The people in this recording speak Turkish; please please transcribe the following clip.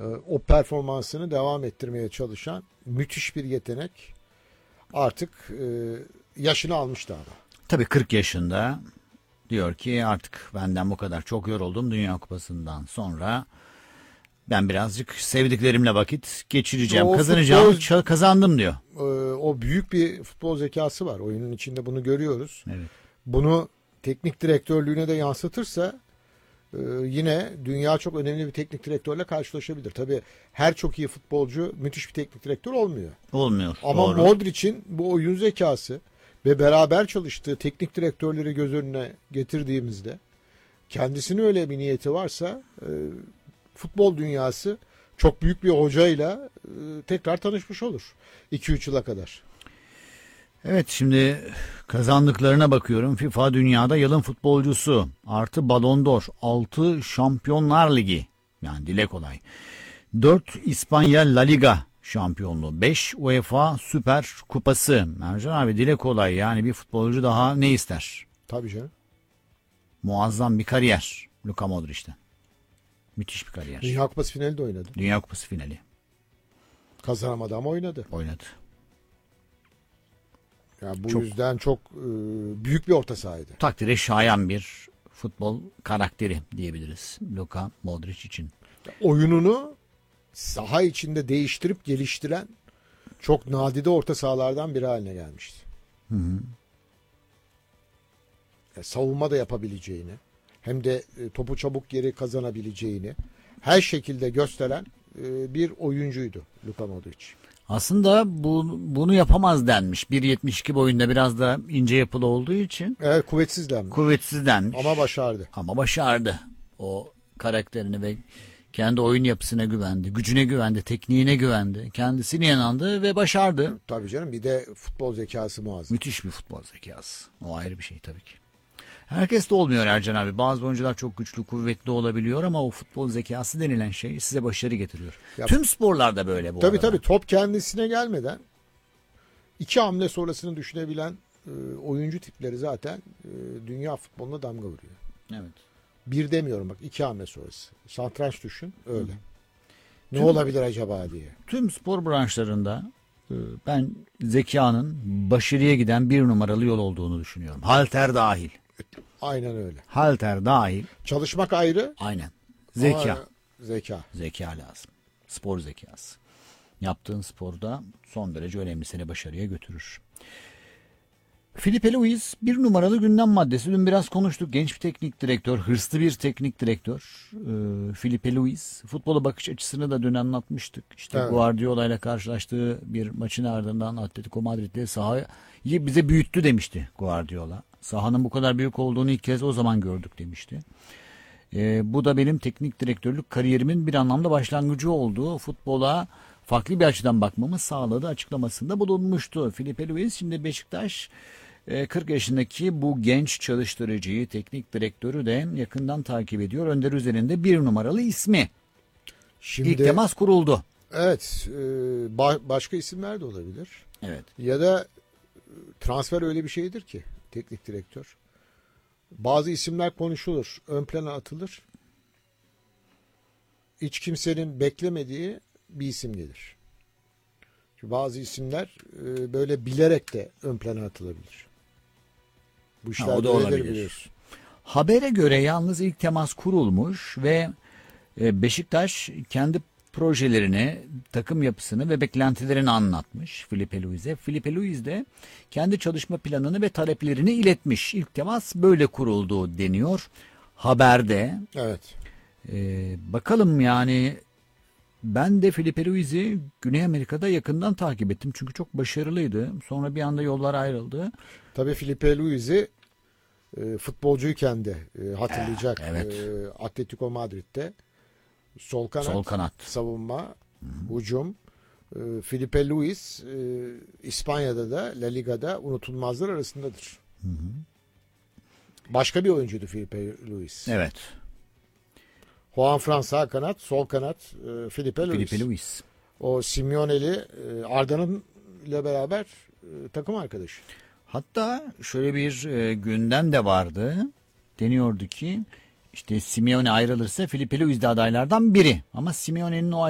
o performansını devam ettirmeye çalışan müthiş bir yetenek. Artık yaşını almıştı ama. Tabii 40 yaşında diyor ki artık benden bu kadar çok yoruldum Dünya Kupası'ndan sonra. Ben birazcık sevdiklerimle vakit geçireceğim. Kazandım diyor. O büyük bir futbol zekası var. Oyunun içinde bunu görüyoruz. Evet. Bunu teknik direktörlüğüne de yansıtırsa yine dünya çok önemli bir teknik direktörle karşılaşabilir. Tabii her çok iyi futbolcu müthiş bir teknik direktör olmuyor. Olmuyor. Ama doğru. Modric'in bu oyun zekası ve beraber çalıştığı teknik direktörleri göz önüne getirdiğimizde kendisinin öyle bir niyeti varsa futbol dünyası çok büyük bir hocayla tekrar tanışmış olur 2-3 yıla kadar. Evet, şimdi kazandıklarına bakıyorum. FIFA dünyada yılın futbolcusu artı Ballon d'Or, 6 Şampiyonlar Ligi, yani dile kolay, 4 İspanya La Liga şampiyonluğu, 5 UEFA Süper Kupası. Mercan abi, dile kolay, yani bir futbolcu daha ne ister? Tabii canım. Muazzam bir kariyer Luka Modric'ten. Müthiş bir kariyer. Dünya Kupası finali de oynadı. Dünya Kupası finali. Kazanamadı ama oynadı. Oynadı. Yani bu yüzden çok büyük bir orta sahaydı. Takdire şayan bir futbol karakteri diyebiliriz Luka Modric için. Oyununu saha içinde değiştirip geliştiren çok nadide orta sahalardan biri haline gelmişti. Hı hı. Savunma da yapabileceğini, hem de topu çabuk geri kazanabileceğini her şekilde gösteren bir oyuncuydu Luka Modric. Aslında bunu yapamaz denmiş. 1.72 boyunda, biraz da ince yapılı olduğu için. Evet, kuvvetsizlenmiş. Kuvvetsizlenmiş. Ama başardı. O karakterini ve kendi oyun yapısına güvendi, gücüne güvendi, tekniğine güvendi, kendisine inandı ve başardı. Tabii canım, bir de futbol zekası muazzam. Müthiş bir futbol zekası. O ayrı bir şey tabii ki. Herkes de olmuyor Ercan abi. Bazı oyuncular çok güçlü, kuvvetli olabiliyor ama o futbol zekası denilen şey size başarı getiriyor. Tüm sporlarda böyle bu tabii arada. Tabii, top kendisine gelmeden 2 hamle sonrasını düşünebilen oyuncu tipleri zaten dünya futboluna damga vuruyor. Evet. Bir demiyorum bak, 2 hamle sonrası. Satranç düşün öyle. Ne olabilir acaba diye. Tüm spor branşlarında ben zekanın başarıya giden bir numaralı yol olduğunu düşünüyorum. Halter dahil. Aynen öyle. Halter dahil. Çalışmak ayrı. Aynen. Zeka. Ama zeka. Zeka lazım. Spor zekası. Yaptığın sporda son derece önemli, seni başarıya götürür. Filipe Luis bir numaralı gündem maddesi. Dün biraz konuştuk. Genç bir teknik direktör, hırslı bir teknik direktör. Filipe Luis. Futbola bakış açısını da dün anlatmıştık. İşte evet. Guardiola ile karşılaştığı bir maçın ardından Atletico Madrid'de sahayı bize büyüttü demişti Guardiola. Sahanın bu kadar büyük olduğunu ilk kez o zaman gördük demişti. Bu da benim teknik direktörlük kariyerimin bir anlamda başlangıcı oldu. Futbola farklı bir açıdan bakmamı sağladı açıklamasında bulunmuştu. Filipe Luis şimdi Beşiktaş 40 yaşındaki bu genç çalıştırıcıyı, teknik direktörü de yakından takip ediyor. Önder üzerinde bir numaralı ismi. Şimdi, İlk temas kuruldu. Evet. Başka isimler de olabilir. Evet. Ya da transfer öyle bir şeydir ki teknik direktör. Bazı isimler konuşulur, ön plana atılır. Hiç kimsenin beklemediği bir isim gelir. Çünkü bazı isimler böyle bilerek de ön plana atılabilir. Bu işler o da olabilir. Habere göre yalnız ilk temas kurulmuş ve Beşiktaş kendi projelerini, takım yapısını ve beklentilerini anlatmış Filipe Luis'e. Filipe Luis de kendi çalışma planını ve taleplerini iletmiş. İlk temas böyle kuruldu deniyor haberde. Evet. Bakalım, yani ben de Filipe Luis'i Güney Amerika'da yakından takip ettim. Çünkü çok başarılıydı. Sonra bir anda yollar ayrıldı. Tabii Filipe Luis'i futbolcuyken de hatırlayacak. Evet. Atletico Madrid'de sol kanat. Savunma, hücum. Filipe Luis İspanya'da da La Liga'da unutulmazlar arasındadır. Hı hı. Başka bir oyuncuydu Filipe Luis. Evet. Juan Fran sağ kanat, sol kanat Filipe Luis. O Simeoneli Arda'nın ile beraber takım arkadaşı. Hatta şöyle bir gündem de vardı. Deniyordu ki işte Simeone ayrılırsa Filipe Luis de adaylardan biri. Ama Simeone'nin o